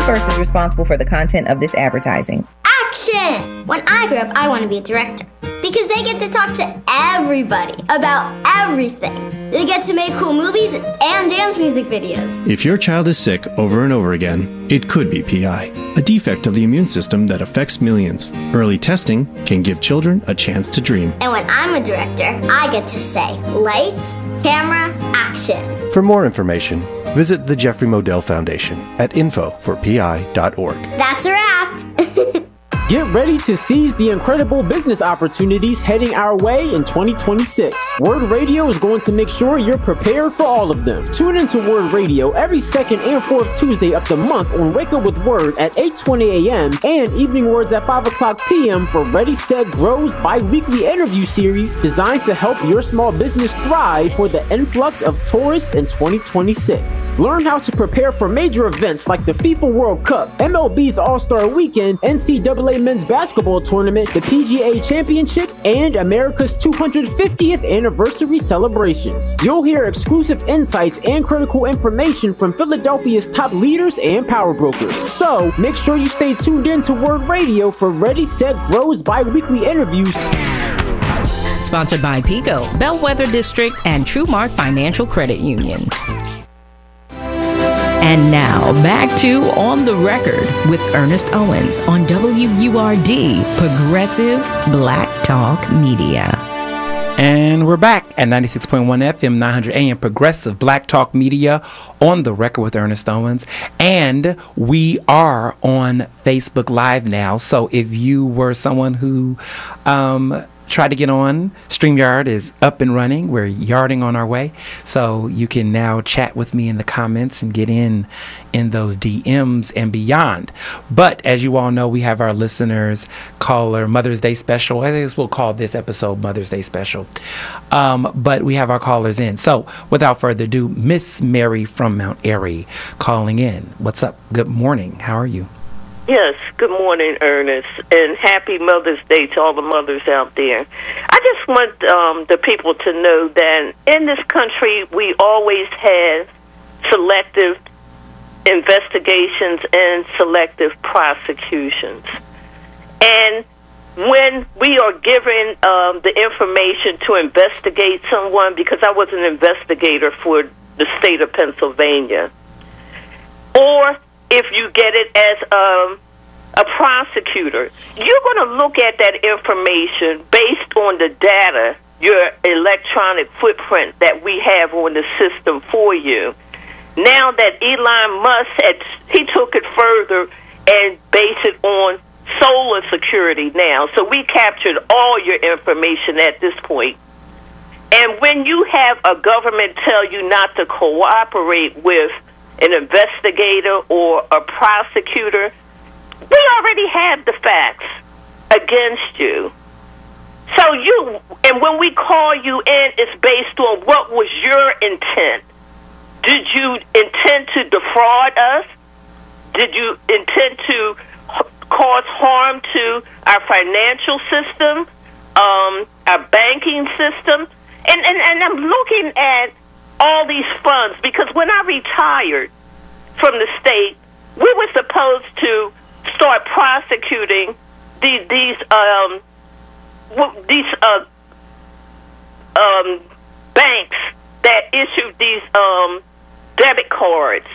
Universe is responsible for the content of this advertising. Action! When I grow up, I want to be a director because they get to talk to everybody about everything. They get to make cool movies and dance music videos. If your child is sick over and over again, it could be PI, a defect of the immune system that affects millions. Early testing can give children a chance to dream. And when I'm a director, I get to say, lights, camera, action. For more information, visit the Jeffrey Modell Foundation at info4pi.org. That's a wrap. Get ready to seize the incredible business opportunities heading our way in 2026. Word Radio is going to make sure you're prepared for all of them. Tune into Word Radio every second and fourth Tuesday of the month on Wake Up with Word at 8:20 a.m. and Evening Words at 5 o'clock p.m. for Ready, Set, Grow's bi-weekly interview series designed to help your small business thrive for the influx of tourists in 2026. Learn how to prepare for major events like the FIFA World Cup, MLB's All-Star Weekend, NCAA Men's Basketball Tournament, the PGA Championship, and America's 250th anniversary celebrations. You'll hear exclusive insights and critical information from Philadelphia's top leaders and power brokers. So, make sure you stay tuned in to Word Radio for Ready, Set, Grow's bi-weekly interviews. Sponsored by PICO, Bellwether District, and TrueMark Financial Credit Union. And now, back to On the Record with Ernest Owens on WURD, Progressive Black Talk Media. And we're back at 96.1 FM, 900 AM, Progressive Black Talk Media, On the Record with Ernest Owens. And we are on Facebook Live now. So if you were someone who tried to get on, StreamYard is up and running. We're yarding on our way. So you can now chat with me in the comments and get in those DMs and beyond. But as you all know, we have our listeners caller Mother's Day special. I guess we'll call this episode Mother's Day special. But we have our callers in. So without further ado, Miss Mary from Mount Airy calling in. What's up? Good morning. How are you? Yes, good morning, Ernest, and happy Mother's Day to all the mothers out there. I just want the people to know that in this country, we always have selective investigations and selective prosecutions. And when we are given the information to investigate someone, because I was an investigator for the state of Pennsylvania, or if you get it as a prosecutor, you're going to look at that information based on the data, your electronic footprint that we have on the system for you. Now that Elon Musk he took it further and based it on solar security now. So we captured all your information at this point. And when you have a government tell you not to cooperate with an investigator or a prosecutor, we already have the facts against you. So and when we call you in, it's based on what was your intent. Did you intend to defraud us? Did you intend to cause harm to our financial system, our banking system? And I'm looking at all these funds, because when I retired from the state, we were supposed to start prosecuting these banks that issued these debit cards,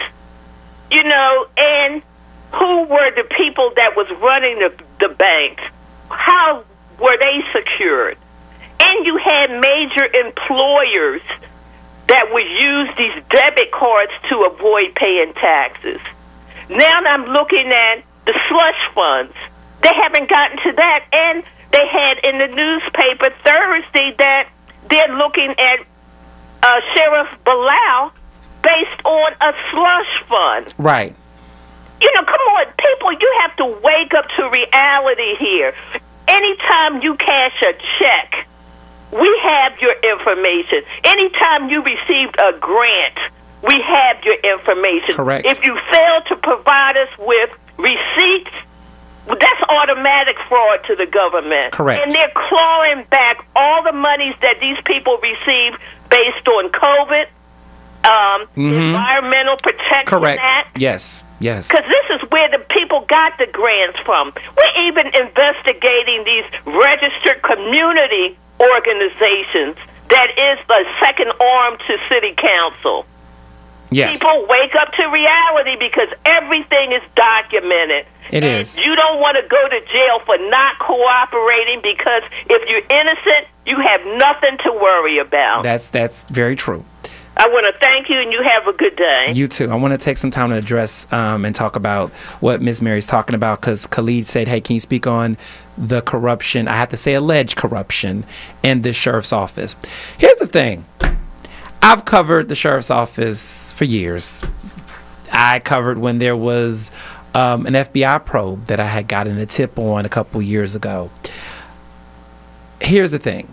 and who were the people that was running the banks? How were they secured? And you had major employers that would use these debit cards to avoid paying taxes. Now I'm looking at the slush funds. They haven't gotten to that. And they had in the newspaper Thursday that they're looking at Sheriff Bilal based on a slush fund. Right. Come on, people, you have to wake up to reality here. Anytime you cash a check, we have your information. Anytime you received a grant, we have your information. Correct. If you fail to provide us with receipts, that's automatic fraud to the government. Correct. And they're clawing back all the monies that these people received based on COVID, Environmental Protection Correct. Act. Yes. Yes. Because this is where the people got the grants from. We're even investigating these registered community organizations that is the second arm to city council. Yes. People wake up to reality because everything is documented. It is. You don't want to go to jail for not cooperating because if you're innocent, you have nothing to worry about. That's very true. I want to thank you, and you have a good day. You too. I want to take some time to address and talk about what Ms. Mary's talking about, because Khalid said, hey, can you speak on the corruption, I have to say alleged corruption, in the sheriff's office? Here's the thing. I've covered the sheriff's office for years. I covered when there was an FBI probe that I had gotten a tip on a couple years ago. Here's the thing.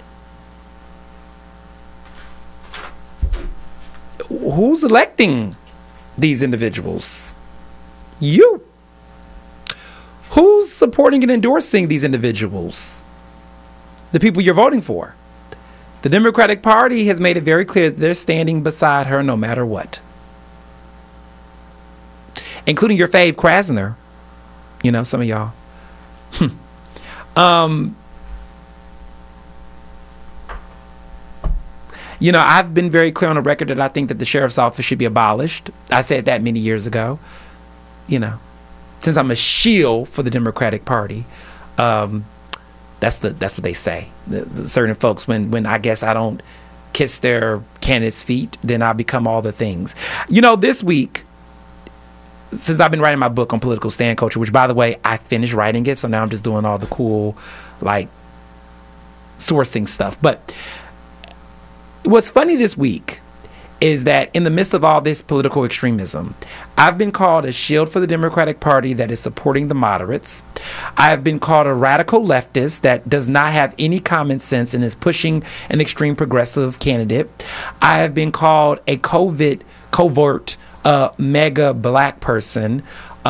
Who's electing these individuals? You. Who's supporting and endorsing these individuals? The people you're voting for. The Democratic Party has made it very clear that they're standing beside her no matter what. Including your fave Krasner. You know, some of y'all. You know, I've been very clear on the record that I think that the sheriff's office should be abolished. I said that many years ago. You know, since I'm a shield for the Democratic Party, that's what they say. The certain folks, when I guess I don't kiss their candidates' feet, then I become all the things. You know, this week, since I've been writing my book on political stand culture, which, by the way, I finished writing it, so now I'm just doing all the cool, like, sourcing stuff. But what's funny this week is that in the midst of all this political extremism, I've been called a shield for the Democratic Party that is supporting the moderates. I have been called a radical leftist that does not have any common sense and is pushing an extreme progressive candidate. I have been called a covert mega black person.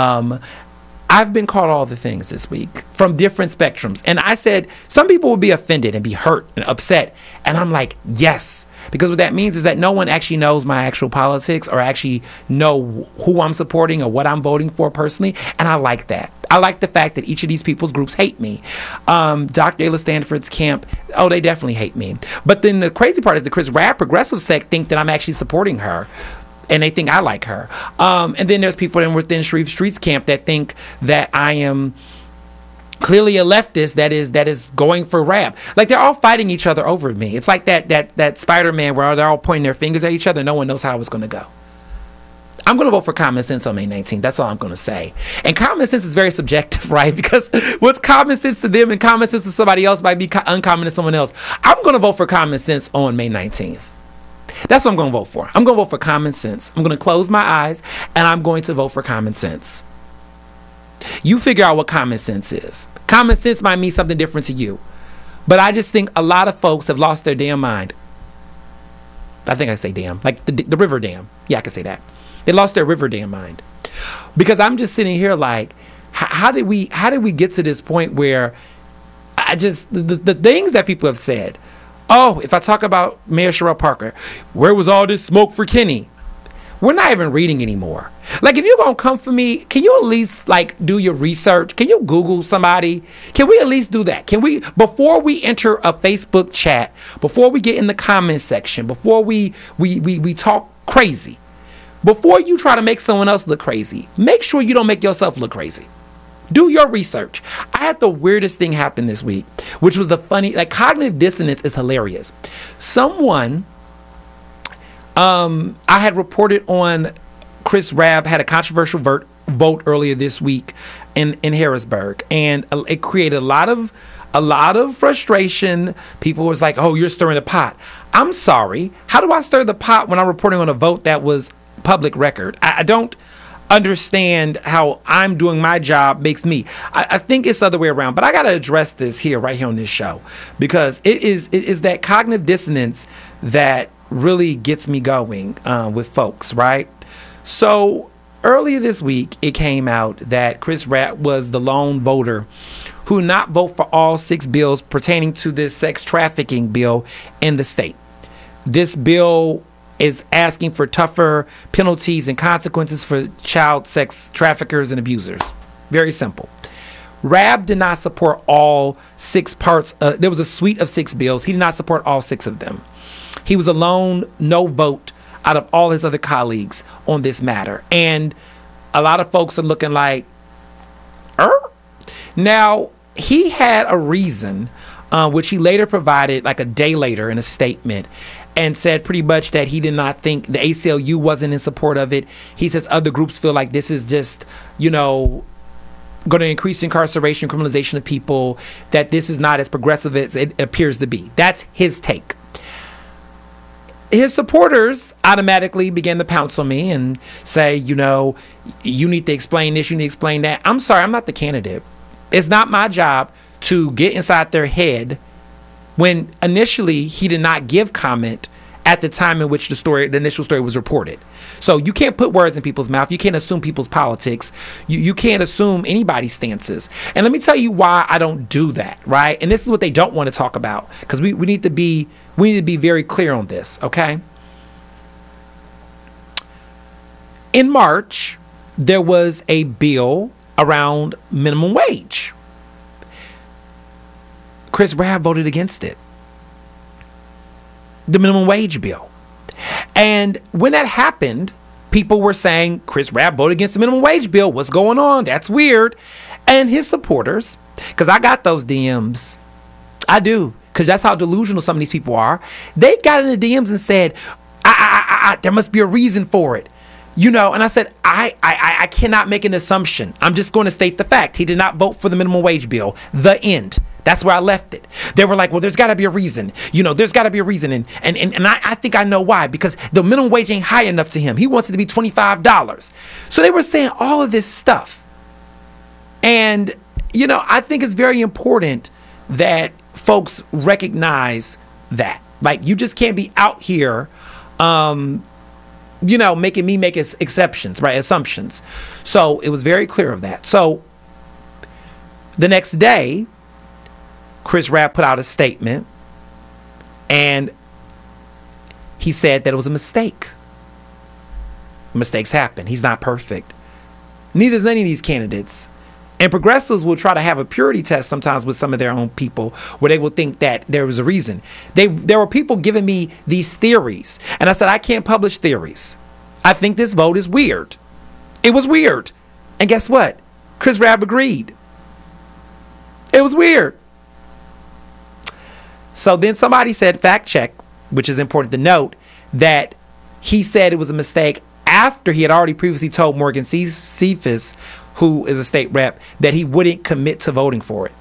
I've been called all the things this week from different spectrums. And I said, some people will be offended and be hurt and upset. And I'm like, yes. Because what that means is that no one actually knows my actual politics or actually know who I'm supporting or what I'm voting for personally. And I like that. I like the fact that each of these people's groups hate me. Dr. Ayla Stanford's camp, oh, they definitely hate me. But then the crazy part is the Chris Rabb progressive sect think that I'm actually supporting her. And they think I like her. And then there's people within Sharif Street's camp that think that I am clearly a leftist that is going for Rabb. Like, they're all fighting each other over me. It's like that Spider-Man where they're all pointing their fingers at each other. No one knows how it's going to go. I'm going to vote for common sense on May 19th. That's all I'm going to say. And common sense is very subjective, right? Because what's common sense to them and common sense to somebody else might be uncommon to someone else. I'm going to vote for common sense on May 19th. That's what I'm going to vote for. I'm going to vote for common sense. I'm going to close my eyes and I'm going to vote for common sense. You figure out what common sense is. Common sense might mean something different to you. But I just think a lot of folks have lost their damn mind. I think I say damn. Like the river dam. Yeah, I can say that. They lost their river dam mind. Because I'm just sitting here like, how did we get to this point where the things that people have said. Oh, if I talk about Mayor Sherrell Parker, where was all this smoke for Kenny? We're not even reading anymore. Like, if you're going to come for me, can you at least, like, do your research? Can you Google somebody? Can we at least do that? Can we, before we enter a Facebook chat, before we get in the comment section, before we talk crazy, before you try to make someone else look crazy, make sure you don't make yourself look crazy. Do your research. I had the weirdest thing happen this week, which was the funny, like, cognitive dissonance is hilarious. Someone, I had reported on Chris Rabb had a controversial vote earlier this week in Harrisburg, and it created a lot of frustration. People was like, "Oh, you're stirring the pot." I'm sorry. How do I stir the pot when I'm reporting on a vote that was public record? I don't understand how I'm doing my job makes me. I think it's the other way around, but I got to address this right here on this show, because it is that cognitive dissonance that really gets me going with folks, right? So earlier this week, it came out that Chris Rabb was the lone voter who not vote for all 6 bills pertaining to this sex trafficking bill in the state. This bill is asking for tougher penalties and consequences for child sex traffickers and abusers. Very simple. Rabb did not support all 6 parts. There was a suite of 6 bills. He did not support all 6 of them. He was alone, no vote out of all his other colleagues on this matter. And a lot of folks are looking like, Now, he had a reason, which he later provided like a day later in a statement, and said pretty much that he did not think the ACLU wasn't in support of it. He says other groups feel like this is just, going to increase incarceration, criminalization of people, that this is not as progressive as it appears to be. That's his take. His supporters automatically began to pounce on me and say, you need to explain this, you need to explain that. I'm sorry, I'm not the candidate. It's not my job to get inside their head when initially he did not give comment at the time in which the initial story was reported. So you can't put words in people's mouth. You can't assume people's politics. You can't assume anybody's stances. And let me tell you why I don't do that, right? And this is what they don't want to talk about, because we need to be very clear on this, okay? In March, there was a bill around minimum wage. Chris Rabb voted against it. The minimum wage bill. And when that happened, people were saying, Chris Rabb voted against the minimum wage bill. What's going on? That's weird. And his supporters, because I got those DMs. I do. Because that's how delusional some of these people are. They got in the DMs and said, there must be a reason for it. And I said, I cannot make an assumption. I'm just going to state the fact. He did not vote for the minimum wage bill. The end. That's where I left it. They were like, well, there's got to be a reason. There's got to be a reason. And I think I know why. Because the minimum wage ain't high enough to him. He wants it to be $25. So they were saying all of this stuff. And, I think it's very important that folks recognize that. Like, you just can't be out here, making me make exceptions, right? Assumptions. So it was very clear of that. So the next day, Chris Rabb put out a statement, and he said that it was a mistake. Mistakes happen. He's not perfect. Neither is any of these candidates. And progressives will try to have a purity test sometimes with some of their own people, where they will think that there was a reason. There were people giving me these theories, and I said, I can't publish theories. I think this vote is weird. It was weird. And guess what? Chris Rabb agreed. It was weird. So then somebody said, fact check, which is important to note, that he said it was a mistake after he had already previously told Morgan Cephas, who is a state rep, that he wouldn't commit to voting for it.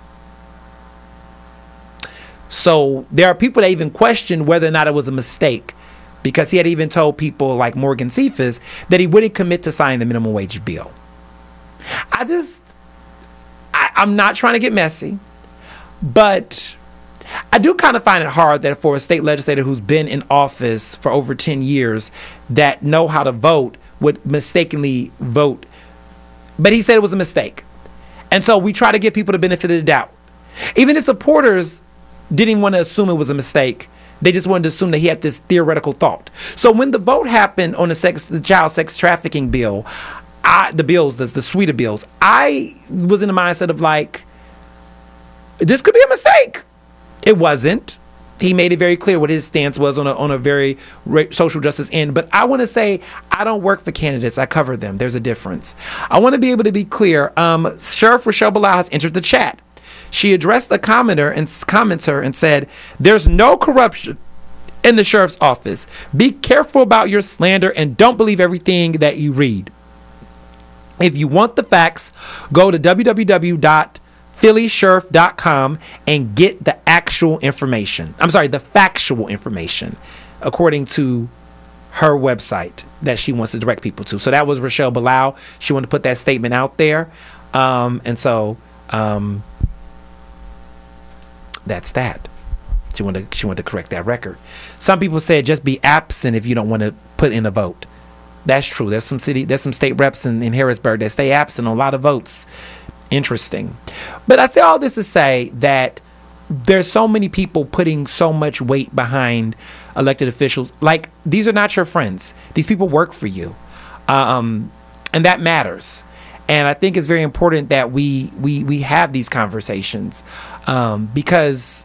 So there are people that even question whether or not it was a mistake, because he had even told people like Morgan Cephas that he wouldn't commit to signing the minimum wage bill. I'm not trying to get messy, but I do kind of find it hard that for a state legislator who's been in office for over 10 years that know how to vote would mistakenly vote. But he said it was a mistake. And so we try to give people the benefit of the doubt. Even his supporters didn't want to assume it was a mistake. They just wanted to assume that he had this theoretical thought. So when the vote happened on the child sex trafficking bill, the suite of bills, I was in the mindset of like, this could be a mistake. It wasn't. He made it very clear what his stance was on a very social justice end. But I want to say, I don't work for candidates. I cover them. There's a difference. I want to be able to be clear. Sheriff Rochelle Bilal has entered the chat. She addressed a commenter and said, there's no corruption in the sheriff's office. Be careful about your slander and don't believe everything that you read. If you want the facts, go to www.phillysheriff.com and get the actual information. The factual information, according to her website that she wants to direct people to. So that was Rochelle Bilal. She wanted to put that statement out there. That's that. She wanted to correct that record. Some people said just be absent if you don't want to put in a vote. That's true. There's some state reps in Harrisburg that stay absent on a lot of votes. Interesting. But I say all this to say that there's so many people putting so much weight behind elected officials. Like, these are not your friends. These people work for you. And that matters. And I think it's very important that we have these conversations, because,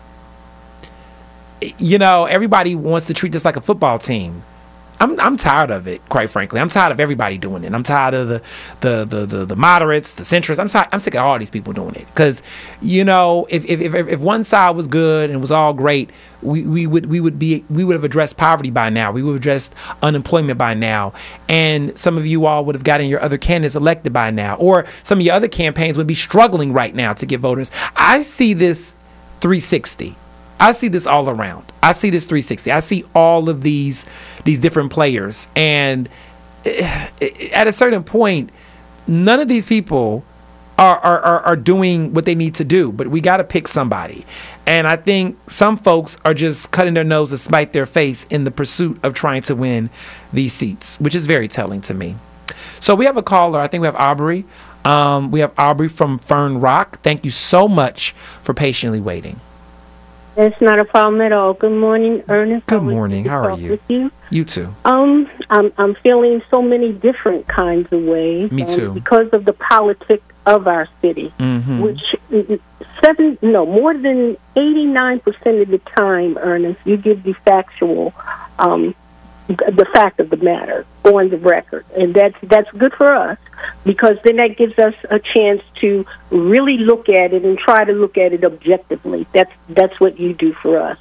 you know, everybody wants to treat this like a football team. I'm tired of it, quite frankly. I'm tired of everybody doing it. I'm tired of the moderates, the centrists. I'm sick of all these people doing it. Because, you know, if one side was good and was all great, we would have addressed poverty by now. We would have addressed unemployment by now, and some of you all would have gotten your other candidates elected by now, or some of your other campaigns would be struggling right now to get voters. I see this 360. I see this all around. I see this 360. I see all of these different players, and at a certain point, none of these people are doing what they need to do. But we got to pick somebody, and I think some folks are just cutting their nose to spite their face in the pursuit of trying to win these seats, which is very telling to me. So we have a caller. I think we have Aubrey. We have Aubrey from Fern Rock. Thank you so much for patiently waiting. It's not a problem at all. Good morning, Ernest. Good morning. How are you? With you? You too. I'm feeling so many different kinds of ways. Me too. Because of the politics of our city, which more than 89% of the time, Ernest, you give the factual, the fact of the matter on the record, and that's good for us, because then that gives us a chance to really look at it and try to look at it objectively. That's what you do for us.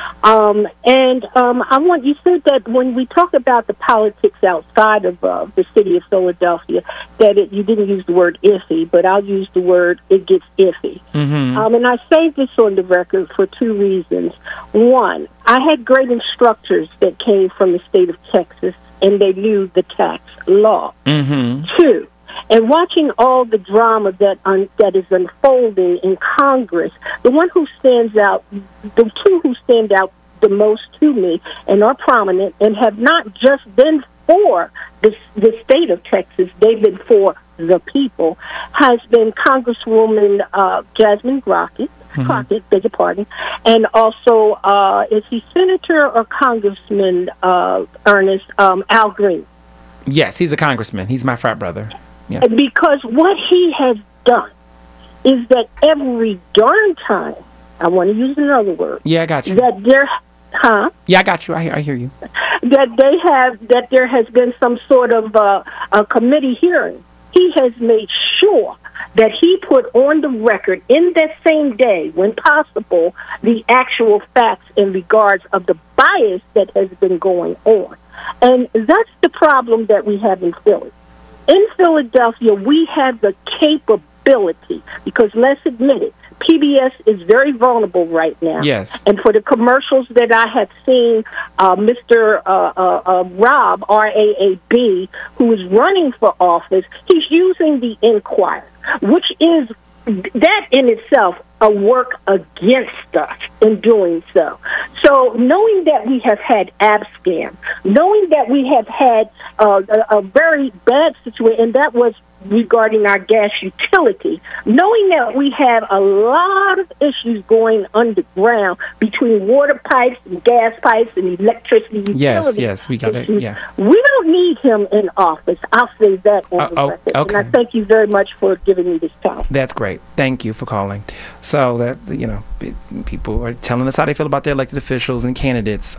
You said that when we talk about the politics outside of the city of Philadelphia, that you didn't use the word iffy, but I'll use the word it gets iffy. And I say this on the record for two reasons. One, I had great instructors that came from the state of Texas, and they knew the tax law. Two, and watching all the drama that is unfolding in Congress, the two who stand out the most to me and are prominent and have not just been for the state of Texas, they've been for the people, has been Congresswoman Jasmine Crockett, beg your pardon, and also, is he Senator or Congressman Ernest Al Green? Yes, he's a congressman. He's my frat brother. Yeah. Because what he has done is that every darn time, I want to use another word. Yeah, I got you. Yeah, I got you. I hear you. That there has been some sort of a committee hearing. He has made sure that he put on the record in that same day, when possible, the actual facts in regards of the bias that has been going on. And that's the problem that we have in Philly. In Philadelphia, we have the capability, because let's admit it, PBS is very vulnerable right now. Yes. And for the commercials that I have seen, Mr. Rob, R-A-A-B, who is running for office, he's using the Enquirer, which is, that in itself, a work against us in doing so. So knowing that we have had Abscam, knowing that we have had a very bad situation, and that was regarding our gas utility, knowing that we have a lot of issues going underground between water pipes and gas pipes and electricity utilities. Yes, we got it. Yeah. We don't need him in office. I'll say that on the record. Okay. And I thank you very much for giving me this time. That's great. Thank you for calling. So that, people are telling us how they feel about their elected officials and candidates.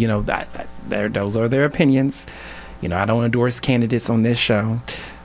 Those are their opinions. I don't endorse candidates on this show.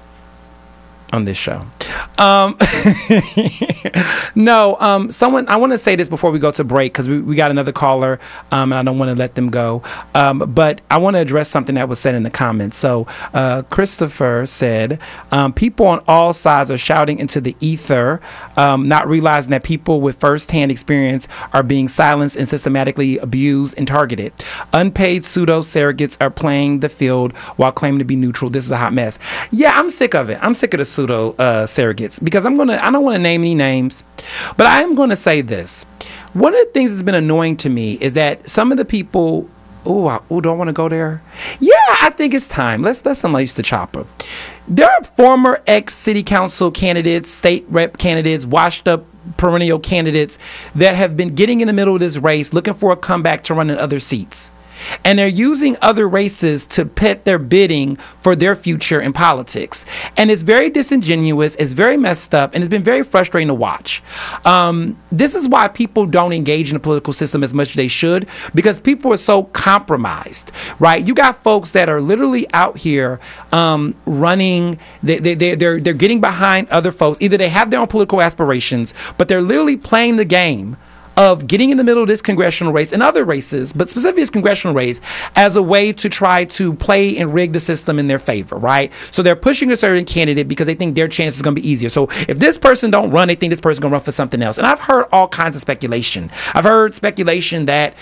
Someone, I want to say this before we go to break, because we got another caller, and I don't want to let them go. But I want to address something that was said in the comments. So Christopher said, people on all sides are shouting into the ether, not realizing that people with firsthand experience are being silenced and systematically abused and targeted. Unpaid pseudo surrogates are playing the field while claiming to be neutral. This is a hot mess. Yeah, I'm sick of it. I'm sick of the pseudo surrogates, because I don't want to name any names, but I am going to say this. One of the things that's been annoying to me is that some of the people, do I want to go there? Yeah, I think it's time. Let's unleash the chopper. There are former ex-city council candidates, state rep candidates, washed up perennial candidates that have been getting in the middle of this race, looking for a comeback to run in other seats. And they're using other races to pit their bidding for their future in politics. And it's very disingenuous, it's very messed up, and it's been very frustrating to watch. This is why people don't engage in the political system as much as they should, because people are so compromised, right? You got folks that are literally out here running, they're getting behind other folks. Either they have their own political aspirations, but they're literally playing the game of getting in the middle of this congressional race and other races, but specifically this congressional race, as a way to try to play and rig the system in their favor, right? So they're pushing a certain candidate because they think their chance is going to be easier. So if this person don't run, they think this person's going to run for something else. And I've heard all kinds of speculation. I've heard speculation that,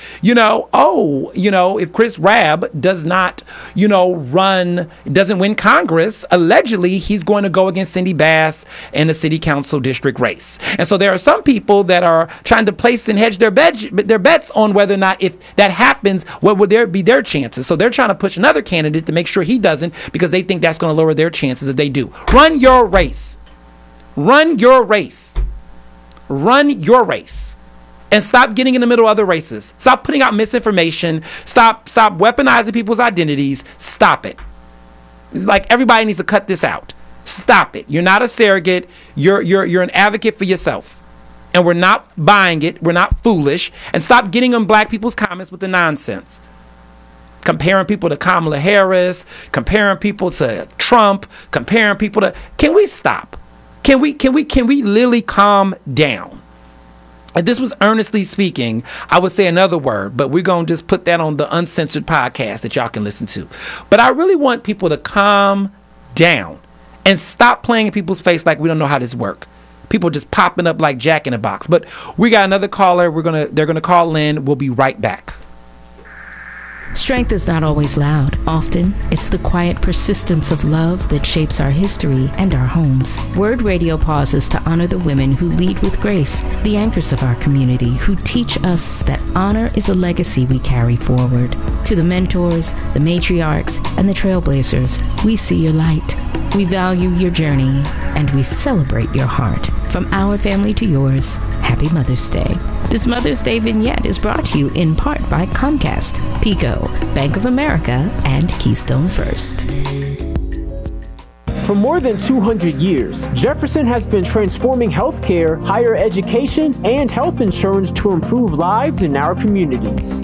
if Chris Rabb does not, doesn't win Congress, allegedly he's going to go against Cindy Bass in the city council district race. And so there are some people that are trying to place and hedge their bets on whether or not, if that happens, what would be their chances. So they're trying to push another candidate to make sure he doesn't, because they think that's going to lower their chances if they do. Run your race. Run your race. Run your race. And stop getting in the middle of other races. Stop putting out misinformation. Stop weaponizing people's identities. Stop it. It's like everybody needs to cut this out. Stop it. You're not a surrogate. You're an advocate for yourself. And we're not buying it. We're not foolish. And stop getting on black people's comments with the nonsense. Comparing people to Kamala Harris, comparing people to Trump, comparing people to... Can we stop? Can we literally calm down? If this was earnestly speaking, I would say another word, but we're going to just put that on the uncensored podcast that y'all can listen to. But I really want people to calm down and stop playing in people's face like we don't know how this works. People just popping up like Jack in a Box. But we got another caller. They're gonna call in. We'll be right back. Strength is not always loud. Often, it's the quiet persistence of love that shapes our history and our homes. Word Radio pauses to honor the women who lead with grace, the anchors of our community who teach us that honor is a legacy we carry forward. To the mentors, the matriarchs, and the trailblazers, we see your light. We value your journey, and we celebrate your heart. From our family to yours, happy Mother's Day. This Mother's Day vignette is brought to you in part by Comcast, Pico, Bank of America, and Keystone First. For more than 200 years, Jefferson has been transforming healthcare, higher education, and health insurance to improve lives in our communities.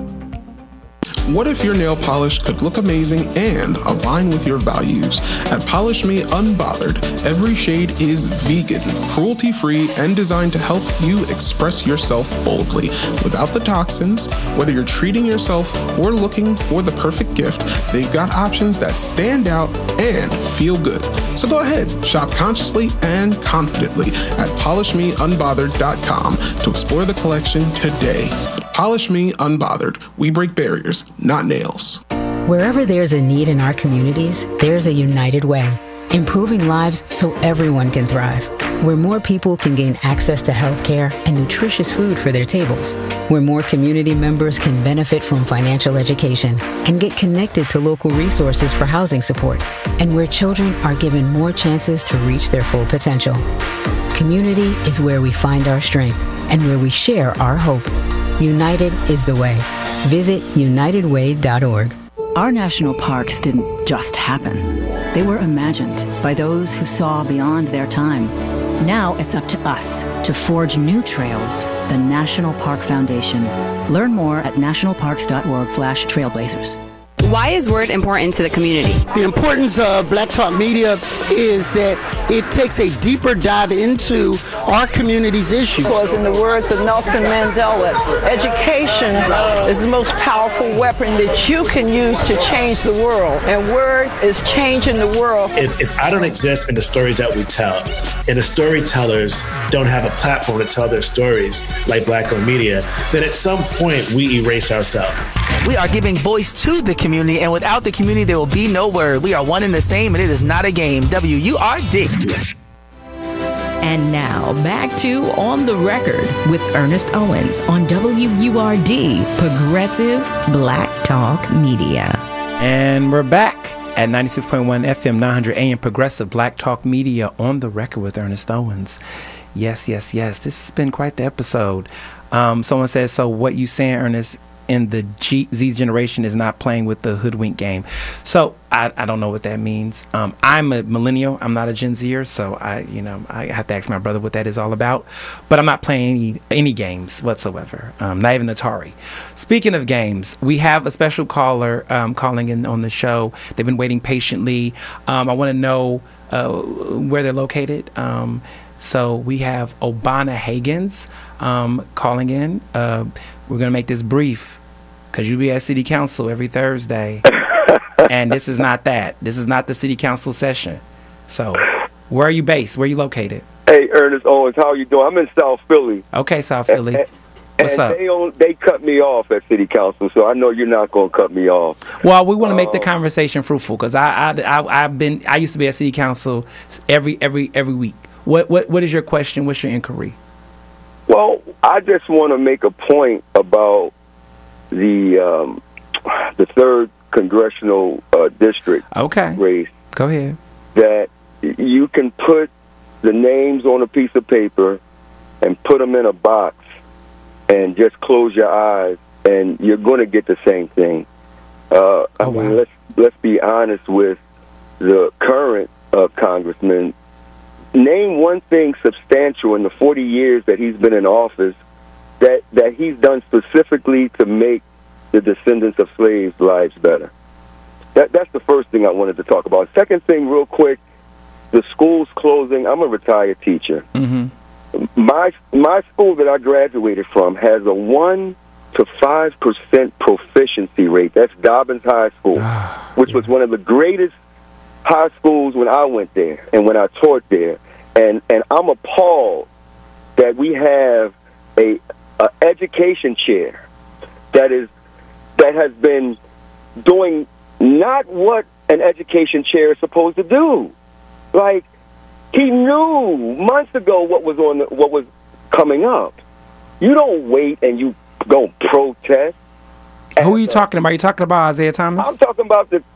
What if your nail polish could look amazing and align with your values? At Polish Me Unbothered, every shade is vegan, cruelty-free, and designed to help you express yourself boldly without the toxins. Whether you're treating yourself or looking for the perfect gift, they've got options that stand out and feel good. So go ahead, shop consciously and confidently at PolishMeUnbothered.com to explore the collection today. Polish Me Unbothered. We break barriers, not nails. Wherever there's a need in our communities, there's a United Way. Improving lives so everyone can thrive. Where more people can gain access to healthcare and nutritious food for their tables. Where more community members can benefit from financial education and get connected to local resources for housing support. And where children are given more chances to reach their full potential. Community is where we find our strength and where we share our hope. United is the way. Visit unitedway.org. Our national parks didn't just happen. They were imagined by those who saw beyond their time. Now it's up to us to forge new trails. The National Park Foundation. Learn more at nationalparks.org/trailblazers. Why is Word important to the community? The importance of Black Talk Media is that it takes a deeper dive into our community's issues. Because in the words of Nelson Mandela, education is the most powerful weapon that you can use to change the world. And Word is changing the world. If I don't exist in the stories that we tell, and the storytellers don't have a platform to tell their stories like Black-owned media, then at some point we erase ourselves. We are giving voice to the community, and without the community, there will be no Word. We are one and the same, and it is not a game. WURD. And now, back to On the Record with Ernest Owens on WURD, Progressive Black Talk Media. And we're back. at 96.1 FM, 900 AM, Progressive Black Talk Media, on the record with Ernest Owens. Yes. This has been quite the episode. Someone says, so what you saying, Ernest, in the Z generation is not playing with the hoodwink game. So I don't know what that means. I'm a millennial. I'm not a Gen Zer, so I have to ask my brother what that is all about. But I'm not playing any games whatsoever. Not even Atari. Speaking of games, we have a special caller calling in on the show. They've been waiting patiently. I want to know where they're located. So we have Obana Hagans calling in. We're going to make this brief because you be at City Council every Thursday. And this is not that. This is not the City Council session. So where are you based? Where are you located? Hey, Ernest Owens, how you doing? I'm in South Philly. Okay, South Philly. What's up? They cut me off at City Council, so I know you're not going to cut me off. Well, we want to make the conversation fruitful because I used to be at City Council every week. What is your question? What's your inquiry? Well, I just want to make a point about the 3rd congressional district race. Go ahead. That you can put the names on a piece of paper and put them in a box and just close your eyes, and you're going to get the same thing. I mean, let's be honest with the current congressman. Name one thing substantial in the 40 years that he's been in office that he's done specifically to make the descendants of slaves' lives better. That's the first thing I wanted to talk about. Second thing, real quick, the schools closing. I'm a retired teacher. Mm-hmm. My school that I graduated from has a 1 to 5% proficiency rate. That's Dobbins High School, which was one of the greatest high schools when I went there and when I taught there. And I'm appalled that we have a education chair that has been doing not what an education chair is supposed to do. Like, he knew months ago what was coming up. You don't wait and you go protest. Who are you talking about? Are you talking about Isaiah Thomas? I'm talking about the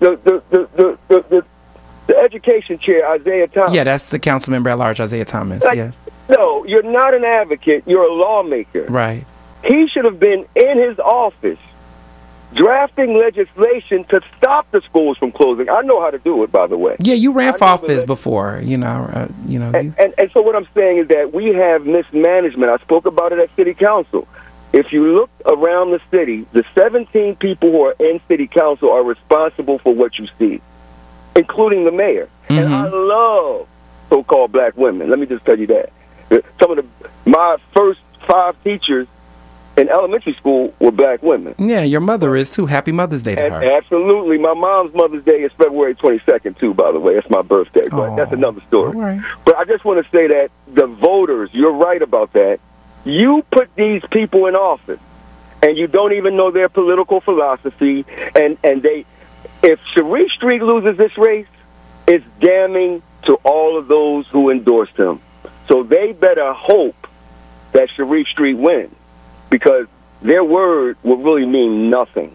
education chair, Isaiah Thomas. Yeah, that's the council member at large, Isaiah Thomas. Yes. No, you're not an advocate. You're a lawmaker. Right. He should have been in his office drafting legislation to stop the schools from closing. I know how to do it, by the way. Yeah, you ran for office before, And so what I'm saying is that we have mismanagement. I spoke about it at City Council. If you look around the city, the 17 people who are in City Council are responsible for what you see, including the mayor. Mm-hmm. And I love so-called black women. Let me just tell you that. My first 5 teachers in elementary school were black women. Yeah, your mother is too. Happy Mother's Day to her. Absolutely. My mom's Mother's Day is February 22nd, too, by the way. It's my birthday, but that's another story. Right. But I just want to say that the voters, you're right about that. You put these people in office, and you don't even know their political philosophy, and if Sharif Street loses this race, it's damning to all of those who endorsed him. So they better hope that Sharif Street wins, because their word will really mean nothing.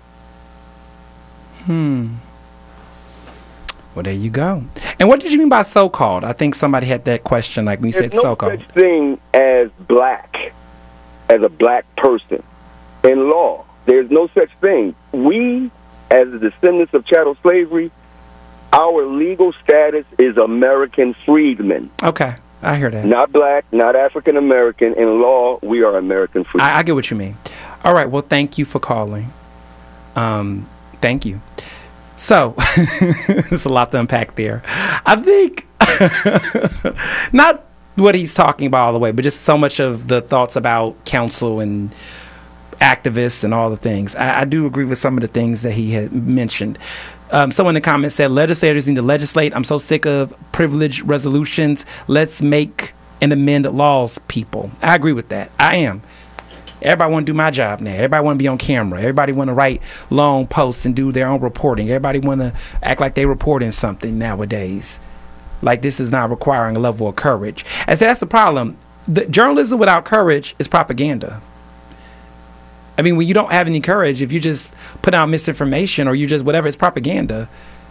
Well, there you go. And what did you mean by so-called? I think somebody had that question, like when you said so-called. There's no such thing as black, as a black person in law. There's no such thing. We, as the descendants of chattel slavery, our legal status is American freedmen. Okay. I hear that. Not black, not African American. In law, we are American freedmen. I get what you mean. All right. Well, thank you for calling. Thank you. So, there's a lot to unpack there. I think, not what he's talking about all the way, but just so much of the thoughts about council and activists and all the things. I do agree with some of the things that he had mentioned. Someone in the comments said, legislators need to legislate. I'm so sick of privilege resolutions. Let's make and amend laws, people. I agree with that. I am. Everybody want to do my job now. Everybody want to be on camera. Everybody want to write long posts and do their own reporting. Everybody want to act like they reporting something nowadays. Like this is not requiring a level of courage. And so that's the problem. The journalism without courage is propaganda. I mean, when you don't have any courage, if you just put out misinformation or you just whatever, it's propaganda.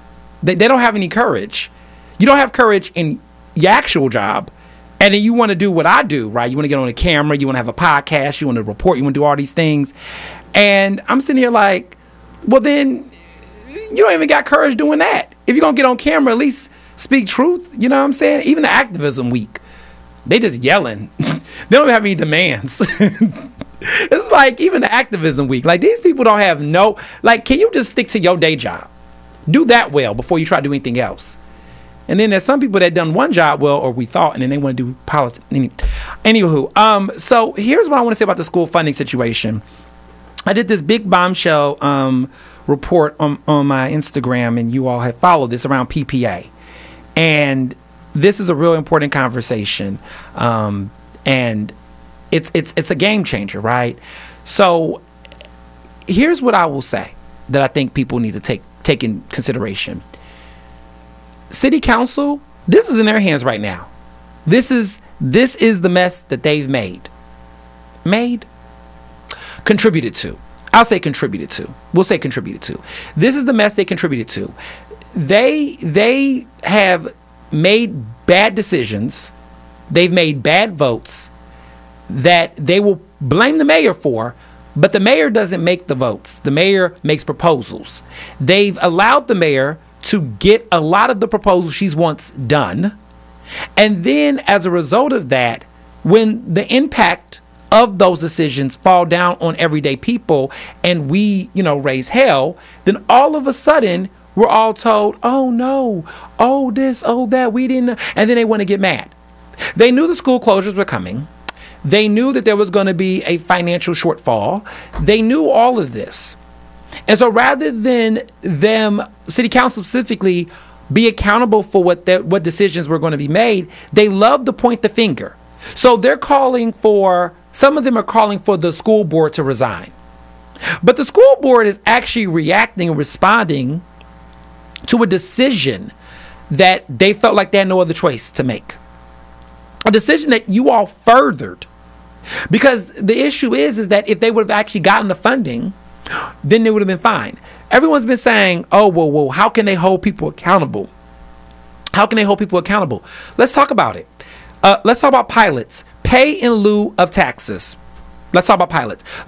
They don't have any courage. You don't have courage in your actual job. And then you want to do what I do, right? You want to get on a camera. You want to have a podcast. You want to report. You want to do all these things. And I'm sitting here like, well, then you don't even got courage doing that. If you're going to get on camera, at least speak truth. You know what I'm saying? Even the activism week, they just yelling. They don't have any demands. It's like even the activism week. Like these people don't have no, like, can you just stick to your day job? Do that well before you try to do anything else. And then there's some people that done one job well, or we thought, and then they want to do politics. Anywho, so here's what I want to say about the school funding situation. I did this big bombshell report on my Instagram, and you all have followed this around PPA. And this is a real important conversation. And it's a game changer, right? So here's what I will say that I think people need to take in consideration. City Council, this is in their hands right now. This is the mess that they've contributed to. I'll say contributed to. We'll say contributed to. This is the mess they contributed to. They have made bad decisions. They've made bad votes that they will blame the mayor for, but the mayor doesn't make the votes. The mayor makes proposals. They've allowed the mayor to get a lot of the proposals she's once done. And then as a result of that, when the impact of those decisions fall down on everyday people and we, raise hell, then all of a sudden we're all told, oh no, oh this, oh that, we didn't. And then they want to get mad. They knew the school closures were coming. They knew that there was going to be a financial shortfall. They knew all of this. And so rather than them, City Council specifically, be accountable for what decisions were going to be made, they love to point the finger. So they're some of them are calling for the school board to resign. But the school board is actually reacting and responding to a decision that they felt like they had no other choice to make. A decision that you all furthered. Because the issue is that if they would have actually gotten the funding, then they would have been fine. Everyone's been saying, oh, well, how can they hold people accountable? How can they hold people accountable? Let's talk about it. Let's talk about pilots. Pay in lieu of taxes. Let's talk about pilots.